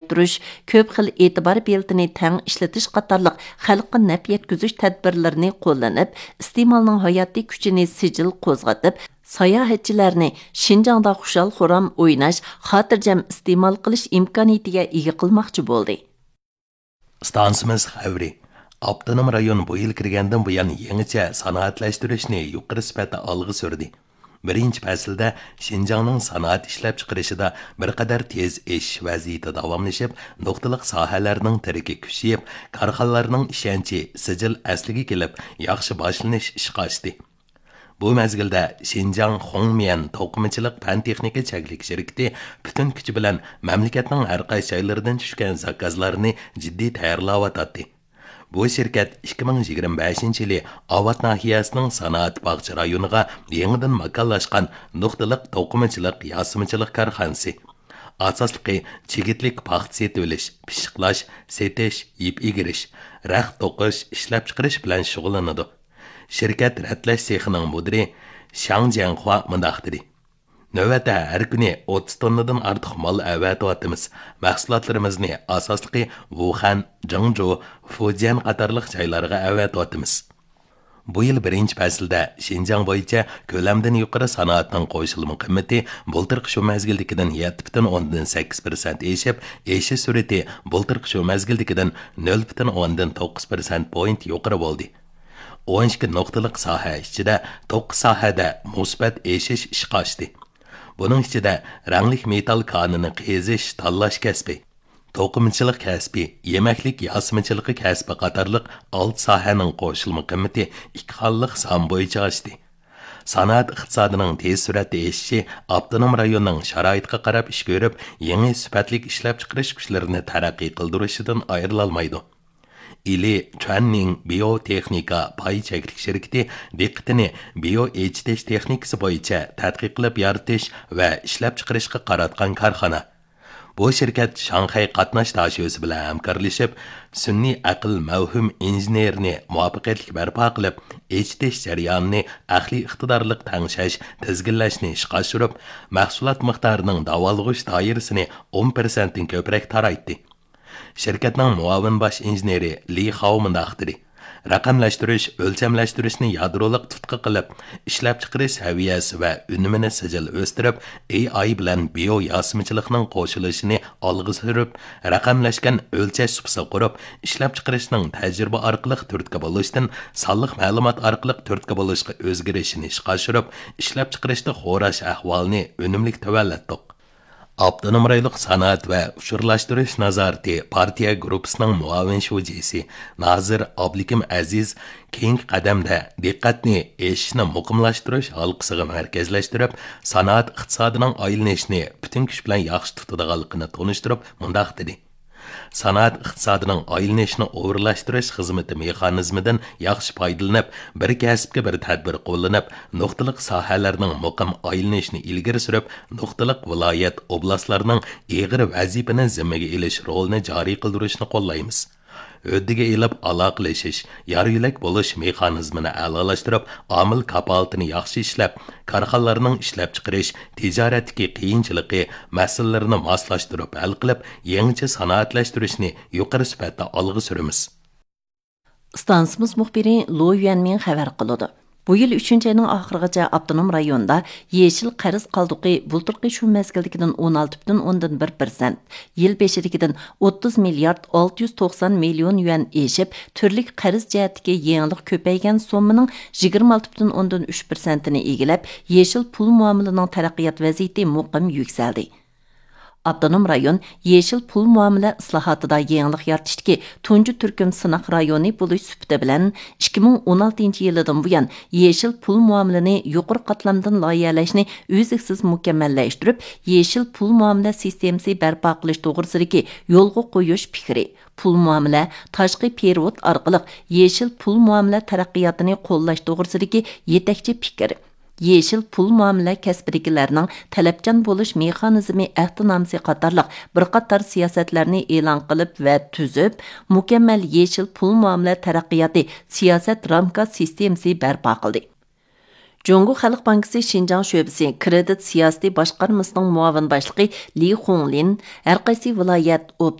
ko'tirish, ko'p xil e'tibor beltini tang ishlatish qatorliq xalqqa naf yetkazish tadbirlarini qo'llanib, iste'molning hayotiy kuchini sijil qo'zg'atib, sayohatchilarni Şinjangda xushal-xuram o'ynash, xotirjam iste'mol qilish imkoniyatiga ega qilmoqchi bo'ldi. Stansimiz xavri. Abdunum rayon bu yil kirgandan buyon yangicha sanoatlashtirishni yuqori sifatda olg'a surdi. Birinchi faslda Şinjangning sanoat ishlab chiqarishida bir qadar tez ish vaziyati davomlashib, nuqtaliq sohalarning tariki kuchayib, korxonalarning ishonchi sijil asliga kelib, yaxshi boshlanish ishga oshdi. Bu mezgilda Şinjang Hongmian to'qimachilik fan texnika chaglik shirkati butun kuchi bilan mamlakatning har qaysi joylaridan tushgan zakazlarni jiddiy tayyorlayotdi. Bu şirket 2025 yılı Avat nahiyasining sanoat bog'cha rayoniga yangidan makonlashgan nuqtaliq to'qimachilik yosimchilik korxonasi. Asosliqi chigitlik paxt setilish, pishiqlash, setish, ip egirish, raxt to'qish, ishlab chiqarish bilan shug'ullanadi. Şirket ratlash sexining mudiri Shang Jianhua mundaq dedi. Növətdə hər günü 30 tonnadan artıq mal əvətyapmiz. Məhsulotlarimizni asosliqi Wuhan, Zhengzhou, Fujian qatorliq joylarga əvətyapmiz. Bu yil birinchi faslda Şinjang bo'yicha ko'lamdan yuqori sanoatning qo'shilma qiymati bultirqi shu mezgildagidan 7,8% eshib, eshish sur'ati bultirqi shu mezgildagidan 0,9% point yuqori bo'ldi. 12 nuqtaliq soha ichida 9 sohada musbat eshish ishga oshdi. Bunun içinde ranglik metal kanını kezish, tanlash kasbi, to'qimachilik kasbi, yemeklik yosimchilik kasbi qatorliq 6 sohaning qo'shilma qiymati 2 xillik son bo'yicha oshdi. Sanoat iqtisodining tez suratda eshishi avtonom rayonning sharoitiga qarab ish ko'rib, yangi sifatlik ishlab chiqarish kuchlarini taraqqiy qildirishidan ayrilolmaydi. İli Chuanning biotexnika pay cheklik shirkati diqqatini bio echitish texnikasi bo'yicha tadqiq qilib yaratish va ishlab chiqarishga qaratgan korxona. Bu shirkat Shanxay qatnash tashiyosi bilan hamkorlashib, sun'iy aql mavhum injenerni muvaffaqiyatli barpo qilib, echitish jarayonini aqli iqtidorliq tangshash, tizginlashni ishga oshirib, mahsulot miqdorining davolg'ish doirasini 10% dan ko'proq taraytdi. Şirketning muavin bosh injeneri Li Hao mundaq dedi. Raqamlashtirish, o'lchamlashtirishni yadroliq tutqi qilib, ishlab chiqarish saviyasi va unumini sijil o'stirib, AI bilan bio yosimchilikning qo'shilishini olg'a surib, raqamlashgan o'lchash supasi qurib, ishlab chiqarishning tajriba orqali turtki bo'lishdan sonliq ma'lumot orqali turtki bo'lishga o'zgarishini ishga oshirib, ishlab chiqarishda xo'rash ahvolini unumli tavallatdik. Avtonom rayonlik sanoat va ushurlashtirish nazorati partiya gruppasining muavin shujisi Nazir Oblikim Aziz keyingi qadamda diqqatni eshishni muqimlashtirish halqasiga markazlashtirib, sanoat iqtisodining aylanishini butun kuch bilan yaxshi tutadiganligini tunishtirib, mundaq dedi. Sanoat iqtisodining aylanishini o'g'irlashtirish xizmati mexanizmidan yaxshi foydalanib, bir kasbga bir tadbir qo'llanib, nuqtaliq sohalarning muqim aylanishini ilgari surib, nuqtaliq viloyat oblastlarning eg'ir vazifani zimmaga ilish rolini joriy qildirishni qo'llaymiz. Öddiga elib aloqalashish, yariylik bo'lish mexanizmini a'lolashtirib, omil kapolatini yaxshi ishlab, korxonalarning ishlab chiqarish, tijoratdagi qiyinchiligi masalalarini moslashtirib, hal qilib, yangicha sanoatlashtirishni yuqori sifatda olg'a suramiz. Stansimiz muxbiri Lo Yuanmin xabar qiladi. Bu yil 3-ayning oxirigacha avtonom rayonda yeşil qarz qalduqi bulturqi shu mezgildagidan 16,1%, yil beshidagidan 30 milliard 690 million yuan eshib, turlik qarz jihatdagi yangilik ko'paygan sommaning 26,3%ni egilab, yeşil pul muomilining taraqqiyot vaziyati muqim yuksaldi. Avtonom rayon yeşil pul muomala islohotida yangilik yaratishdagi tunji turkum sinoq rayoni bo'lish sifati bilan 2016 yildan buyon yeşil pul muomalani yuqori qatlamdan loyihalashni uzluksiz mukammallashtirib, yeşil pul muomala sistemasi barpo qilish to'g'risidagi yo'lga qo'yish fikri, pul muomala tashqi perevod orqali yeşil pul muomala taraqqiyotini qo'llash to'g'risidagi yetakchi fikr, yeşil pul muomala kasbidagilarning talabchan bo'lish mexanizmi ahtinamsi qatorliq bir qator siyosatlarni e'lon qilib va tuzib, mukammal yeşil pul muomala taraqqiyoti siyosat ramka sistemasi barpo qildi. Jungo Xalq Bankisi Şinjang sho'basi kredit siyosati boshqarmasining muavin boshlig'i Li Honglin har qaysi viloyat